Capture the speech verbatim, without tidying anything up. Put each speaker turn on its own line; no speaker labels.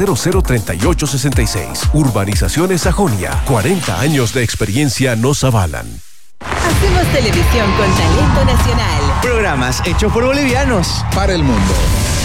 cero cero tres ocho seis seis. Urbanizaciones Sajonia. cuarenta años de experiencia nos avalan.
Hacemos televisión con talento nacional.
Programas hechos por bolivianos
para el mundo.